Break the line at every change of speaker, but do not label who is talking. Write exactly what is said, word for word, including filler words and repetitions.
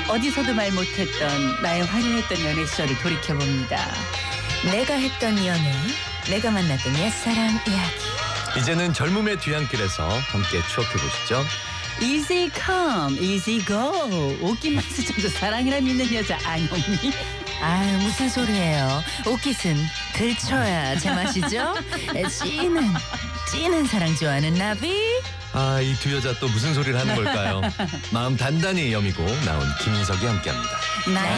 어디서도 말 못했던 나의 화려했던 연애 시절을 돌이켜봅니다.
내가 했던 연애, 내가 만났던 옛사랑 이야기.
이제는 젊음의 뒤안길에서 함께 추억해보시죠.
Easy come, easy go. 옷깃만 스쳐도 사랑이라 믿는 여자 안영미.
아유, 무슨 소리예요. 옷깃은 들쳐야 제맛이죠. 찐은 찐은 사랑 좋아하는 나비.
아, 이 두 여자 또 무슨 소리를 하는 걸까요? 마음 단단히 여미고 나온 김인석이 함께합니다.
나의